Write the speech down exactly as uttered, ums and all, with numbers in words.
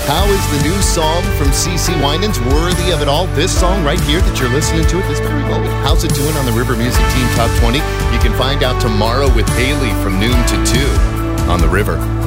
How is the new song from CeCe Winans worthy of it all? This song right here that you're listening to at this very moment. How's it doing on the River Music Team Top twenty? You can find out tomorrow with Haley from noon to two on the River.